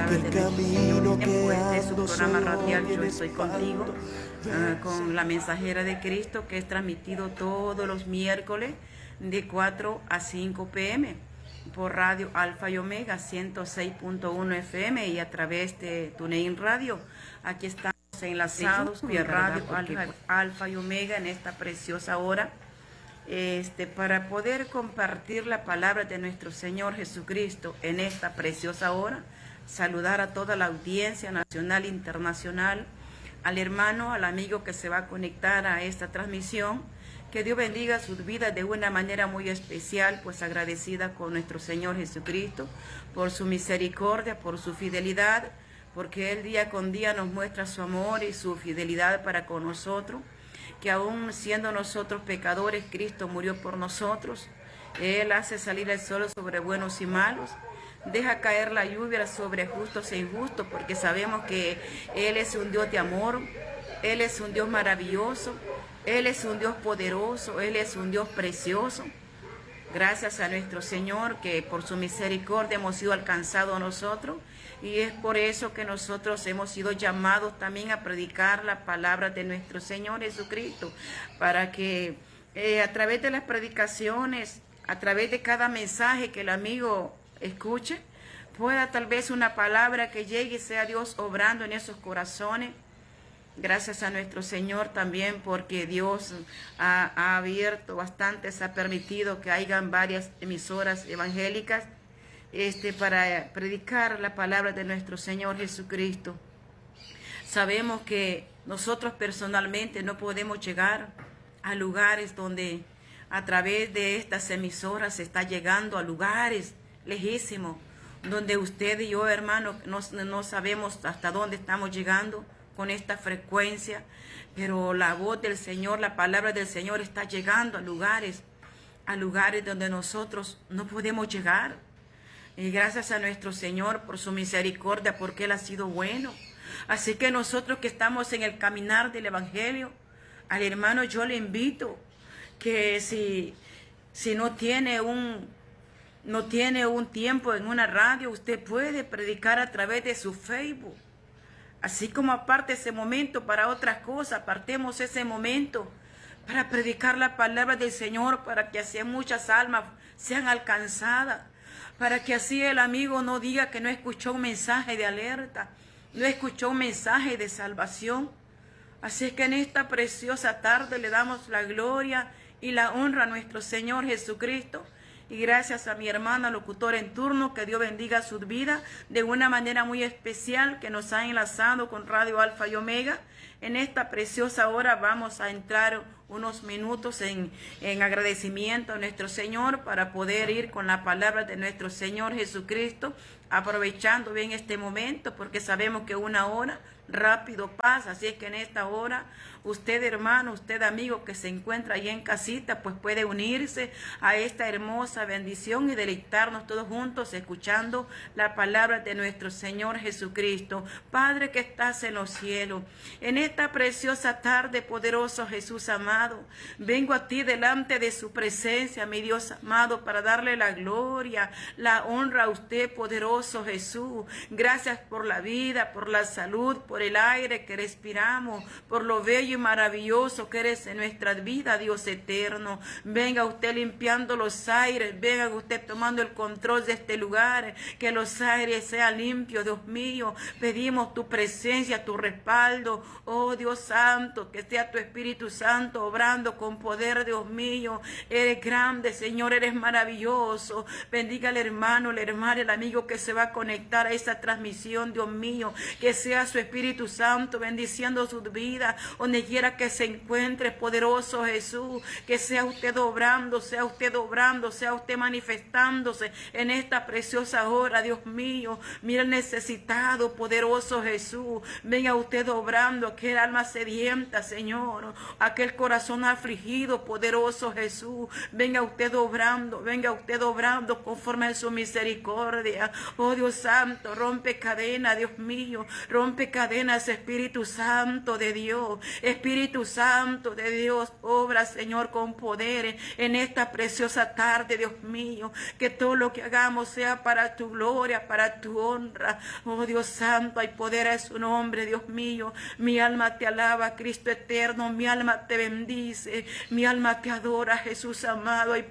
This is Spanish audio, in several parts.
palabra de nuestro Señor tiempo. Este es su programa radial Yo Estoy Contigo, con la mensajera de Cristo, que es transmitido todos los miércoles de 4 a 5 p.m. por Radio Alfa y Omega 106.1 FM y a través de TuneIn Radio. Aquí estamos enlazados vía Radio Alfa y Omega en esta preciosa hora, para poder compartir la palabra de nuestro Señor Jesucristo en esta preciosa hora. Saludar a toda la audiencia nacional e internacional, al hermano, al amigo que se va a conectar a esta transmisión. Que Dios bendiga sus vidas de una manera muy especial, pues agradecida con nuestro Señor Jesucristo por su misericordia, por su fidelidad, porque Él día con día nos muestra su amor y su fidelidad para con nosotros, que aún siendo nosotros pecadores, Cristo murió por nosotros. Él hace salir el sol sobre buenos y malos, deja caer la lluvia sobre justos e injustos, porque sabemos que Él es un Dios de amor, Él es un Dios maravilloso, Él es un Dios poderoso, Él es un Dios precioso. Gracias a nuestro Señor, que por su misericordia hemos sido alcanzados nosotros, y es por eso que nosotros hemos sido llamados también a predicar la palabra de nuestro Señor Jesucristo, para que a través de las predicaciones, a través de cada mensaje que el amigo escuche, pueda tal vez una palabra que llegue y sea Dios obrando en esos corazones. Gracias a nuestro Señor también, porque Dios ha abierto bastantes, ha permitido que hayan varias emisoras evangélicas para predicar la palabra de nuestro Señor Jesucristo. Sabemos que nosotros personalmente no podemos llegar a lugares donde a través de estas emisoras se está llegando a lugares lejísimos, donde usted y yo, hermano, no sabemos hasta dónde estamos llegando con esta frecuencia, pero la voz del Señor, la palabra del Señor está llegando a lugares donde nosotros no podemos llegar. Y gracias a nuestro Señor por su misericordia, porque Él ha sido bueno. Así que nosotros que estamos en el caminar del Evangelio, al hermano yo le invito que si no tiene un tiempo en una radio, usted puede predicar a través de su Facebook. Así como aparte ese momento para otras cosas, apartemos ese momento para predicar la palabra del Señor, para que así muchas almas sean alcanzadas, para que así el amigo no diga que no escuchó un mensaje de alerta, no escuchó un mensaje de salvación. Así es que en esta preciosa tarde le damos la gloria y la honra a nuestro Señor Jesucristo. Y gracias a mi hermana locutora en turno, que Dios bendiga su vida de una manera muy especial, que nos ha enlazado con Radio Alfa y Omega. En esta preciosa hora vamos a entrar unos minutos en agradecimiento a nuestro Señor, para poder ir con la palabra de nuestro Señor Jesucristo, aprovechando bien este momento, porque sabemos que una hora rápido pasa. Así es que en esta hora, usted hermano, usted amigo que se encuentra ahí en casita, pues puede unirse a esta hermosa bendición y deleitarnos todos juntos escuchando la palabra de nuestro Señor Jesucristo. Padre que estás en los cielos, en esta preciosa tarde, poderoso Jesús amado, vengo a ti delante de su presencia, mi Dios amado, para darle la gloria, la honra a usted, poderoso Jesús. Gracias por la vida, por la salud, por el aire que respiramos, por lo bello y maravilloso que eres en nuestra vida, Dios eterno. Venga usted limpiando los aires, venga usted tomando el control de este lugar, que los aires sean limpios, Dios mío. Pedimos tu presencia, tu respaldo, oh Dios santo, que sea tu Espíritu Santo obrando con poder, Dios mío. Eres grande, Señor, eres maravilloso. Bendiga al hermano, la hermana, el amigo que se va a conectar a esta transmisión, Dios mío, que sea su Espíritu Santo bendiciendo su vida, donde quiera que se encuentre, poderoso Jesús. Que sea usted obrando, sea usted manifestándose en esta preciosa hora, Dios mío. Mira el necesitado, poderoso Jesús. Venga usted obrando, aquel alma sedienta, Señor, aquel corazón afligido, poderoso Jesús. Venga usted obrando conforme a su misericordia. Oh Dios Santo, rompe cadenas, Dios mío, rompe cadenas, Espíritu Santo de Dios. Espíritu Santo de Dios, obra, Señor, con poder en esta preciosa tarde, Dios mío. Que todo lo que hagamos sea para tu gloria, para tu honra. Oh Dios Santo, hay poder en su nombre, Dios mío. Mi alma te alaba, Cristo eterno. Mi alma te bendice. Mi alma te adora, Jesús amado. Hay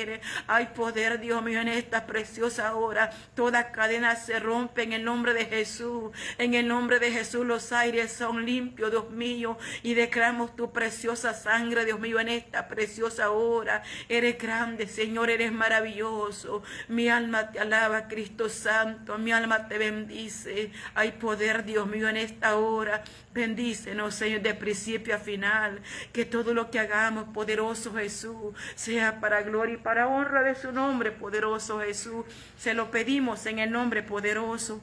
poder, Dios mío, en esta preciosa hora. Toda cadena se rompe en el nombre de Jesús. En el nombre de Jesús los aires son limpios, Dios mío. Y declaramos tu preciosa sangre, Dios mío, en esta preciosa hora. Eres grande, Señor, eres maravilloso. Mi alma te alaba, Cristo Santo. Mi alma te bendice. Hay poder, Dios mío, en esta hora. Bendícenos, Señor, de principio a final. Que todo lo que hagamos, poderoso Jesús, sea para gloria y para honra de su nombre, poderoso Jesús. Se lo pedimos en el nombre poderoso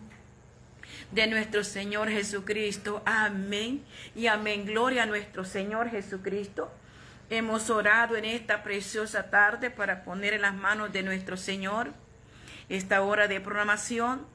de nuestro Señor Jesucristo. Amén y amén. Gloria a nuestro Señor Jesucristo. Hemos orado en esta preciosa tarde para poner en las manos de nuestro Señor esta hora de programación,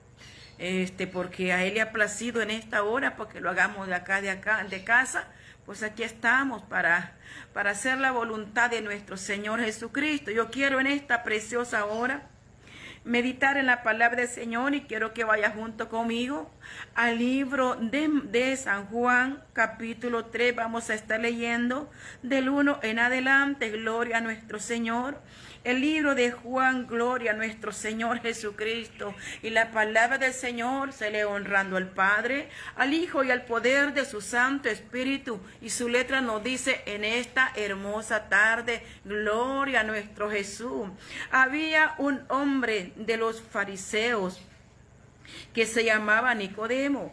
porque a Él le ha placido en esta hora, porque lo hagamos de casa. Pues aquí estamos para hacer la voluntad de nuestro Señor Jesucristo. Yo quiero en esta preciosa hora meditar en la palabra del Señor y quiero que vaya junto conmigo al libro de San Juan, capítulo 3. Vamos a estar leyendo del 1 en adelante. Gloria a nuestro Señor. El libro de Juan, gloria a nuestro Señor Jesucristo. Y la palabra del Señor se lee honrando al Padre, al Hijo y al poder de su Santo Espíritu. Y su letra nos dice en esta hermosa tarde, gloria a nuestro Jesús. Había un hombre de los fariseos que se llamaba Nicodemo,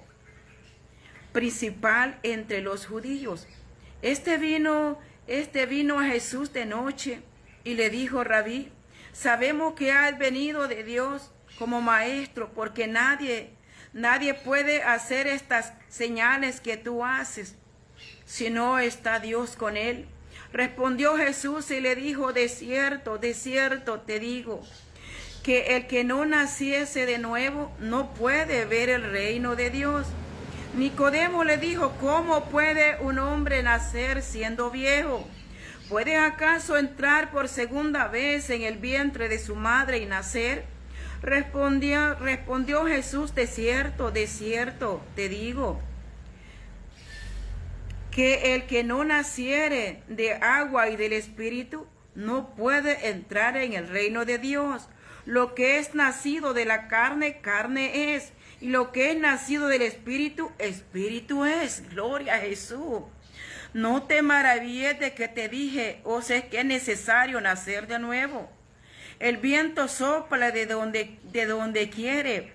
principal entre los judíos. Este vino a Jesús de noche y le dijo: Rabí, sabemos que has venido de Dios como maestro, porque nadie puede hacer estas señales que tú haces si no está Dios con él. Respondió Jesús y le dijo: de cierto te digo, que el que no naciese de nuevo no puede ver el reino de Dios. Nicodemo le dijo: ¿cómo puede un hombre nacer siendo viejo? ¿Puede acaso entrar por segunda vez en el vientre de su madre y nacer? Respondió Jesús: de cierto te digo, que el que no naciere de agua y del Espíritu no puede entrar en el reino de Dios. Lo que es nacido de la carne, carne es, y lo que es nacido del Espíritu, Espíritu es. Gloria a Jesús. No te maravilles de que te dije, es que es necesario nacer de nuevo. El viento sopla de donde quiere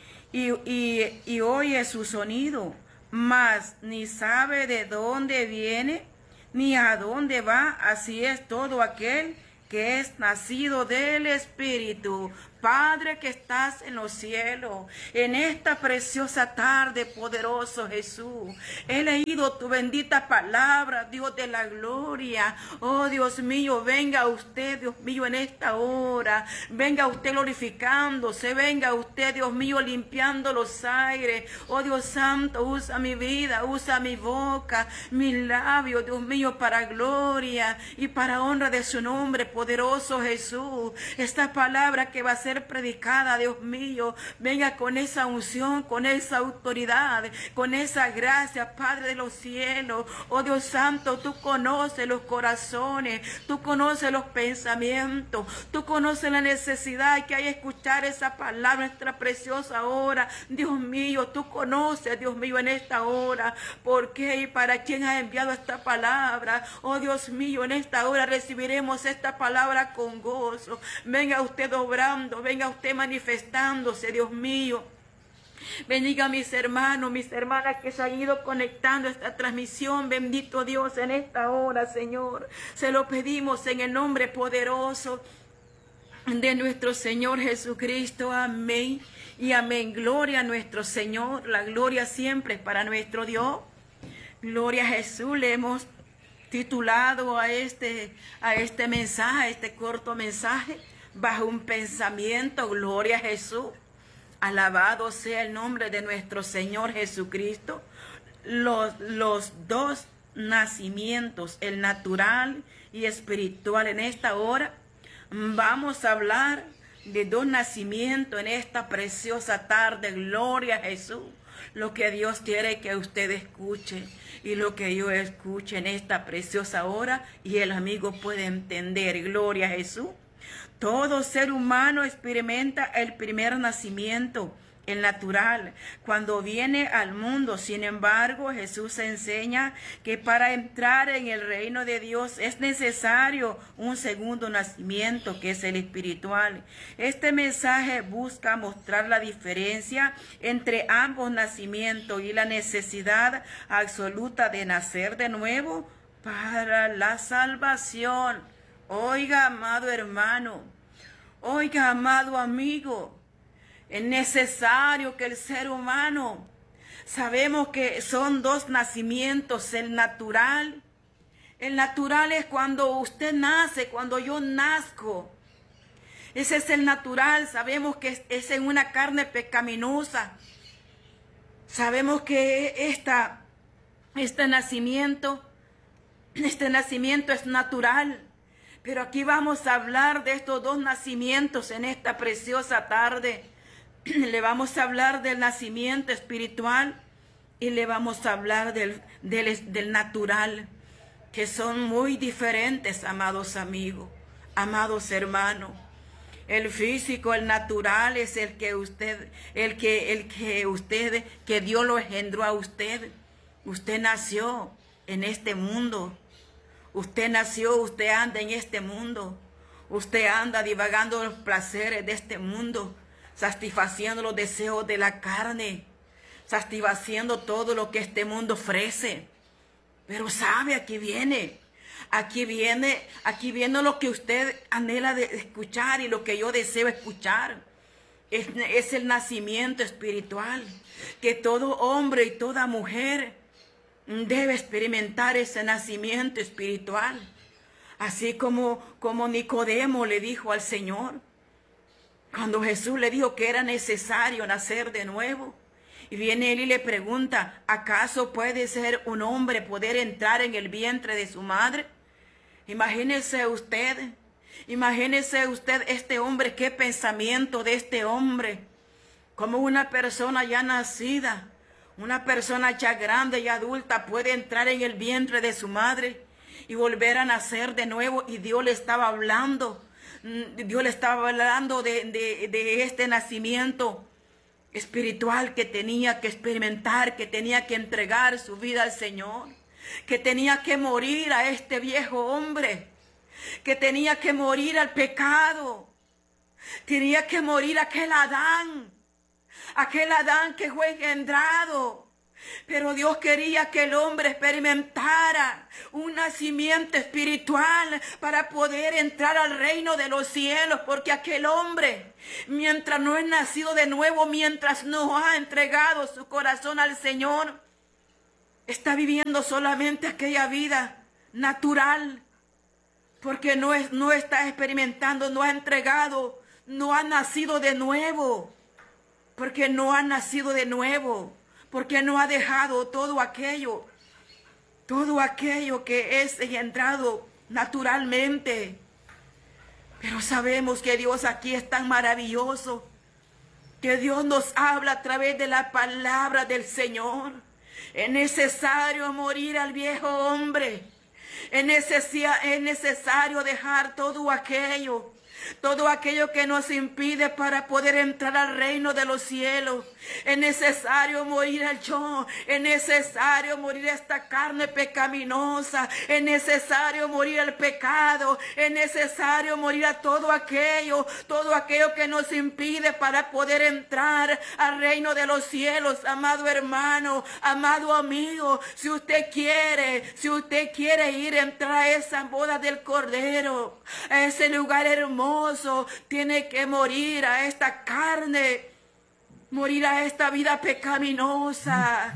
y oye su sonido, mas ni sabe de dónde viene ni a dónde va. Así es todo aquel que es nacido del Espíritu. Padre que estás en los cielos, en esta preciosa tarde, poderoso Jesús, he leído tu bendita palabra, Dios de la gloria. Oh Dios mío, venga usted, Dios mío, en esta hora. Venga usted glorificándose, venga usted, Dios mío, limpiando los aires. Oh Dios santo, usa mi vida, usa mi boca, mis labios, Dios mío, para gloria y para honra de su nombre, poderoso Jesús. Esta palabra que va a ser predicada, Dios mío, venga con esa unción, con esa autoridad, con esa gracia, Padre de los cielos. Oh Dios santo, tú conoces los corazones, tú conoces los pensamientos, tú conoces la necesidad que hay de escuchar esa palabra en esta preciosa hora. Dios mío, tú conoces, Dios mío, en esta hora por qué y para quién has enviado esta palabra. Oh Dios mío, en esta hora recibiremos esta palabra con gozo. Venga usted obrando, venga usted manifestándose, Dios mío. Bendiga a mis hermanos, mis hermanas que se han ido conectando a esta transmisión. Bendito Dios en esta hora, Señor. Se lo pedimos en el nombre poderoso de nuestro Señor Jesucristo. Amén y amén. Gloria a nuestro Señor. La gloria siempre es para nuestro Dios. Gloria a Jesús. Le hemos titulado a este mensaje, a este corto mensaje, bajo un pensamiento. Gloria a Jesús. Alabado sea el nombre de nuestro Señor Jesucristo. Los dos nacimientos, el natural y espiritual. En esta hora vamos a hablar de dos nacimientos en esta preciosa tarde. Gloria a Jesús. Lo que Dios quiere que usted escuche y lo que yo escuche en esta preciosa hora y el amigo puede entender. Gloria a Jesús. Todo ser humano experimenta el primer nacimiento, el natural, cuando viene al mundo. Sin embargo, Jesús enseña que para entrar en el reino de Dios es necesario un segundo nacimiento, que es el espiritual. Este mensaje busca mostrar la diferencia entre ambos nacimientos y la necesidad absoluta de nacer de nuevo para la salvación. Oiga, amado hermano, oiga, amado amigo, es necesario que el ser humano, sabemos que son dos nacimientos, el natural. El natural es cuando usted nace, cuando yo nazco. Ese es el natural. Sabemos que es en una carne pecaminosa. Sabemos que este nacimiento es natural. Pero aquí vamos a hablar de estos dos nacimientos en esta preciosa tarde. Le vamos a hablar del nacimiento espiritual y le vamos a hablar del natural, que son muy diferentes, amados amigos, amados hermanos. El físico, el natural es el que Dios lo engendró a usted. Usted nació en este mundo. Usted nació, usted anda en este mundo. Usted anda divagando los placeres de este mundo, satisfaciendo los deseos de la carne, satisfaciendo todo lo que este mundo ofrece. Pero sabe, aquí viene lo que usted anhela de escuchar y lo que yo deseo escuchar. Es el nacimiento espiritual, que todo hombre y toda mujer debe experimentar ese nacimiento espiritual. Así como Nicodemo le dijo al Señor, cuando Jesús le dijo que era necesario nacer de nuevo. Y viene él y le pregunta, ¿acaso puede ser un hombre poder entrar en el vientre de su madre? Imagínese usted este hombre, qué pensamiento de este hombre. Como una persona ya nacida, una persona ya grande y adulta puede entrar en el vientre de su madre y volver a nacer de nuevo. Y Dios le estaba hablando de este nacimiento espiritual que tenía que experimentar, que tenía que entregar su vida al Señor, que tenía que morir a este viejo hombre, que tenía que morir al pecado, tenía que morir aquel Adán que fue engendrado. Pero Dios quería que el hombre experimentara un nacimiento espiritual para poder entrar al reino de los cielos, porque aquel hombre, mientras no es nacido de nuevo, mientras no ha entregado su corazón al Señor, está viviendo solamente aquella vida natural, porque no está experimentando, no ha entregado, no ha nacido de nuevo, porque no ha nacido de nuevo. Porque no ha dejado todo aquello que es engendrado naturalmente. Pero sabemos que Dios aquí es tan maravilloso, que Dios nos habla a través de la palabra del Señor. Es necesario morir al viejo hombre. Es necesario dejar todo aquello que nos impide para poder entrar al reino de los cielos. Es necesario morir al yo, es necesario morir a esta carne pecaminosa, es necesario morir al pecado, es necesario morir a todo aquello que nos impide para poder entrar al reino de los cielos. Amado hermano, amado amigo, si usted quiere ir a entrar a esa boda del Cordero, a ese lugar hermoso, tiene que morir a esta carne Morir a esta vida pecaminosa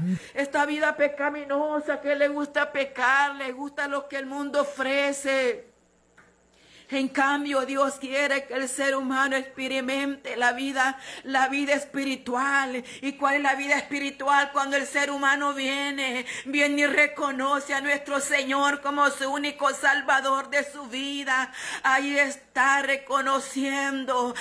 que le gusta pecar, le gusta lo que el mundo ofrece. En cambio, Dios quiere que el ser humano experimente la vida espiritual. ¿Y cuál es la vida espiritual? Cuando el ser humano viene y reconoce a nuestro Señor como su único Salvador de su vida. Ahí está reconociendo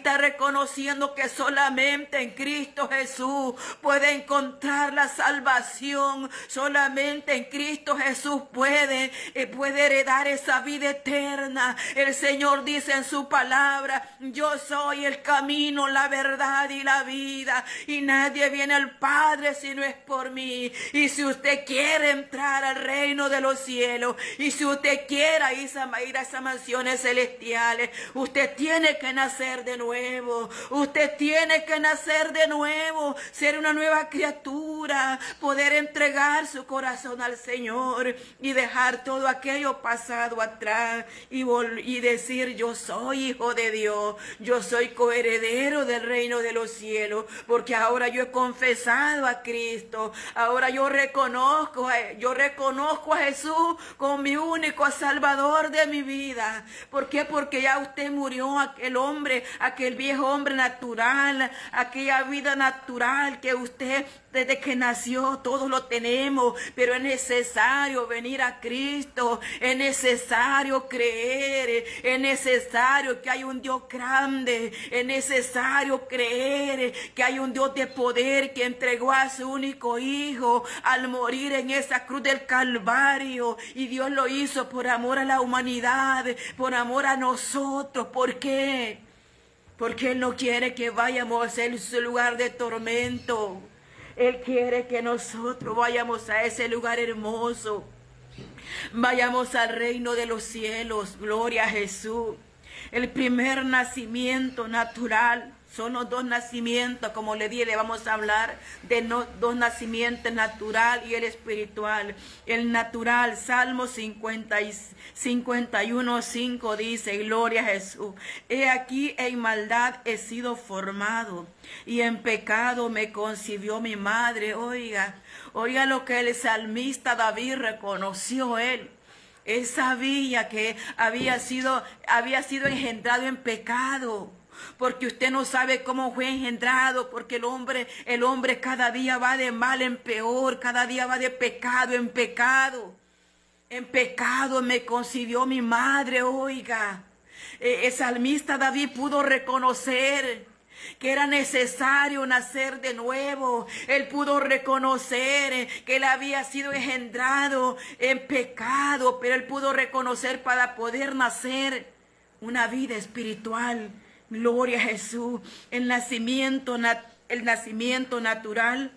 que solamente en Cristo Jesús puede encontrar la salvación. Solamente en Cristo Jesús puede heredar esa vida eterna. El Señor dice en su palabra: yo soy el camino, la verdad y la vida, y nadie viene al Padre si no es por mí. Y si usted quiere entrar al reino de los cielos, y si usted quiere ir a esas mansiones celestiales, usted tiene que nacer de nuevo. Usted tiene que nacer de nuevo, ser una nueva criatura, poder entregar su corazón al Señor y dejar todo aquello pasado atrás y decir: yo soy hijo de Dios, yo soy coheredero del reino de los cielos, porque ahora yo he confesado a Cristo, ahora yo reconozco a Jesús como mi único Salvador de mi vida. ¿Por qué? Porque ya usted murió, aquel viejo hombre natural, aquella vida natural que usted desde que nació todos lo tenemos, pero es necesario venir a Cristo, es necesario creer, es necesario que hay un Dios grande, es necesario creer que hay un Dios de poder que entregó a su único Hijo al morir en esa cruz del Calvario, y Dios lo hizo por amor a la humanidad, por amor a nosotros. ¿Por qué? Porque Él no quiere que vayamos a ese lugar de tormento. Él quiere que nosotros vayamos a ese lugar hermoso. Vayamos al reino de los cielos. Gloria a Jesús. El primer nacimiento natural. Son los dos nacimientos, como le dije, le vamos a hablar de dos nacimientos, natural y el espiritual. El natural, Salmo 51:5 dice: gloria a Jesús. He aquí en maldad he sido formado, y en pecado me concibió mi madre. Oiga lo que el salmista David reconoció él. Él sabía que había sido engendrado en pecado. Porque usted no sabe cómo fue engendrado, porque el hombre cada día va de mal en peor, cada día va de pecado en pecado. En pecado me concibió mi madre. Oiga, el salmista David pudo reconocer que era necesario nacer de nuevo. Él pudo reconocer que él había sido engendrado en pecado, pero él pudo reconocer para poder nacer una vida espiritual. Gloria a Jesús. El nacimiento natural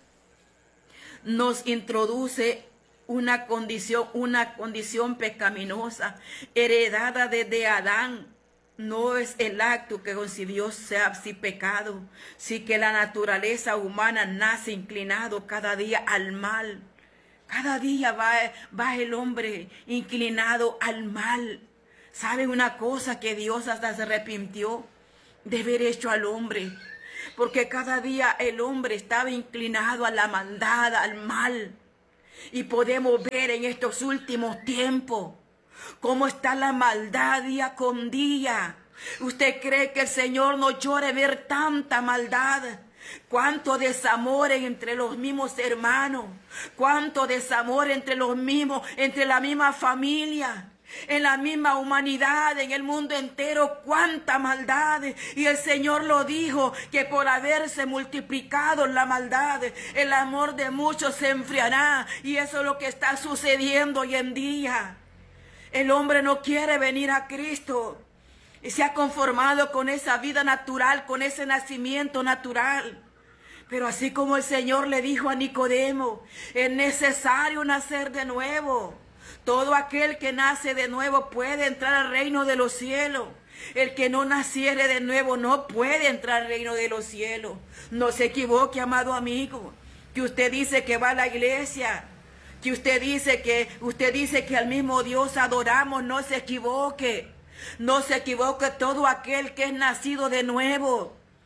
nos introduce una condición pecaminosa heredada desde Adán. No es el acto que concibió sea sin pecado, sí que la naturaleza humana nace inclinado cada día al mal. Cada día va el hombre inclinado al mal. ¿Sabe una cosa? Que Dios hasta se arrepintió de haber hecho al hombre, porque cada día el hombre estaba inclinado a la maldad, al mal. Y podemos ver en estos últimos tiempos cómo está la maldad día con día. ¿Usted cree que el Señor no llora ver tanta maldad? Cuánto desamor entre los mismos hermanos, cuánto desamor entre la misma familia, en la misma humanidad, en el mundo entero, cuánta maldad. Y el Señor lo dijo, que por haberse multiplicado la maldad, el amor de muchos se enfriará. Y eso es lo que está sucediendo hoy en día. El hombre no quiere venir a Cristo y se ha conformado con esa vida natural, con ese nacimiento natural. Pero así como el Señor le dijo a Nicodemo, es necesario nacer de nuevo. Todo aquel que nace de nuevo puede entrar al reino de los cielos. El que no naciere de nuevo no puede entrar al reino de los cielos. No se equivoque, amado amigo, que usted dice que va a la iglesia, que usted dice que al mismo Dios adoramos. No se equivoque. No se equivoque todo aquel que es nacido de nuevo.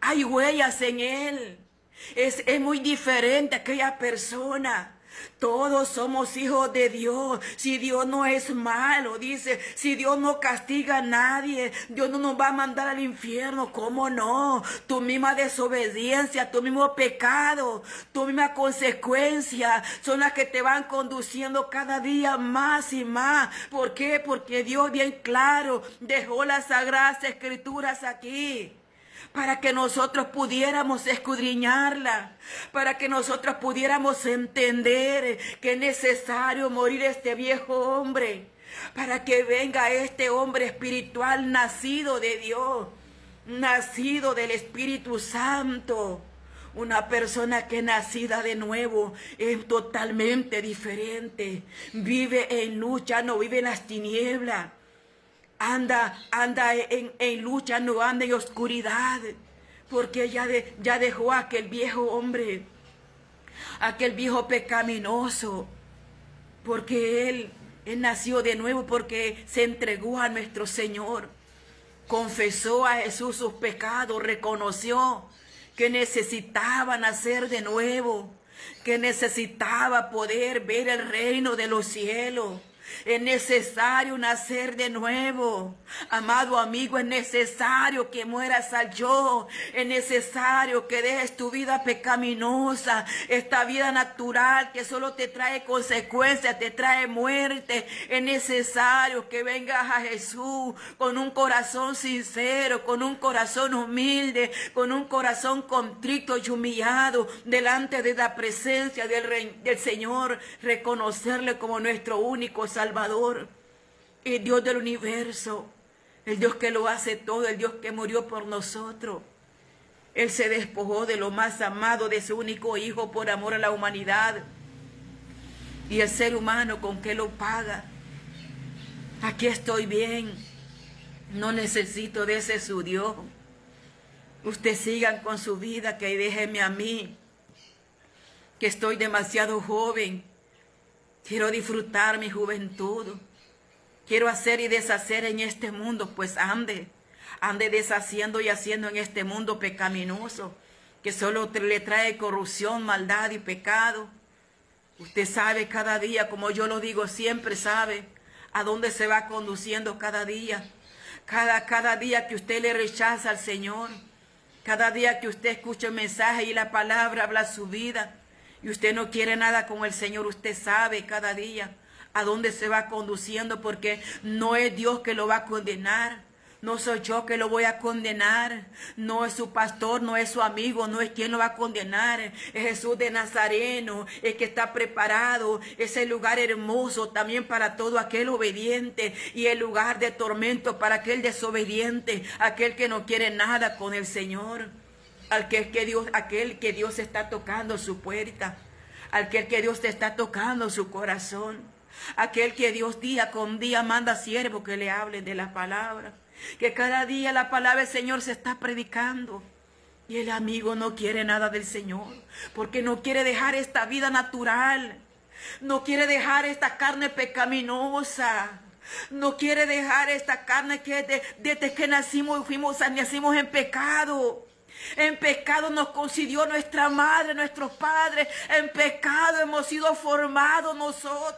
Hay huellas en él. Es muy diferente a aquella persona. Todos somos hijos de Dios. Si Dios no es malo, dice, si Dios no castiga a nadie, Dios no nos va a mandar al infierno. ¿Cómo no? Tu misma desobediencia, tu mismo pecado, tu misma consecuencia son las que te van conduciendo cada día más y más. ¿Por qué? Porque Dios bien claro dejó las sagradas escrituras aquí, para que nosotros pudiéramos escudriñarla, para que nosotros pudiéramos entender que es necesario morir este viejo hombre, para que venga este hombre espiritual nacido de Dios, nacido del Espíritu Santo. Una persona que es nacida de nuevo es totalmente diferente, vive en lucha, no vive en las tinieblas. Anda en lucha, no anda en oscuridad, porque ya dejó a aquel viejo hombre, aquel viejo pecaminoso, porque él nació de nuevo, porque se entregó a nuestro Señor, confesó a Jesús sus pecados, reconoció que necesitaba nacer de nuevo, que necesitaba poder ver el reino de los cielos. Es necesario nacer de nuevo. Amado amigo, es necesario que mueras al yo. Es necesario que dejes tu vida pecaminosa, esta vida natural que solo te trae consecuencias, te trae muerte. Es necesario que vengas a Jesús con un corazón sincero, con un corazón humilde, con un corazón contrito y humillado delante de la presencia del Señor, reconocerle como nuestro único Salvador, el Dios del universo, el Dios que lo hace todo, el Dios que murió por nosotros. Él se despojó de lo más amado, de su único Hijo, por amor a la humanidad. Y el ser humano, ¿con qué lo paga? Aquí estoy bien, no necesito de ese su Dios. Ustedes sigan con su vida, que déjenme a mí, que estoy demasiado joven. Quiero disfrutar mi juventud. Quiero hacer y deshacer en este mundo. Pues ande deshaciendo y haciendo en este mundo pecaminoso, que solo le trae corrupción, maldad y pecado. Usted sabe cada día, como yo lo digo, siempre sabe a dónde se va conduciendo cada día. Cada día que usted le rechaza al Señor, cada día que usted escucha el mensaje y la palabra habla su vida, y usted no quiere nada con el Señor, usted sabe cada día a dónde se va conduciendo, porque no es Dios que lo va a condenar. No soy yo que lo voy a condenar. No es su pastor, no es su amigo, no es quien lo va a condenar. Es Jesús de Nazareno, el que está preparado. Es el lugar hermoso también para todo aquel obediente, y el lugar de tormento para aquel desobediente, aquel que no quiere nada con el Señor. Aquel que Dios está tocando su puerta, aquel que Dios te está tocando su corazón, aquel que Dios día con día manda siervos que le hablen de la palabra, que cada día la palabra del Señor se está predicando. Y el amigo no quiere nada del Señor, porque no quiere dejar esta vida natural, no quiere dejar esta carne pecaminosa. No quiere dejar esta carne que desde que nacimos en pecado. En pecado nos concibió nuestra madre, nuestros padres. En pecado hemos sido formados nosotros.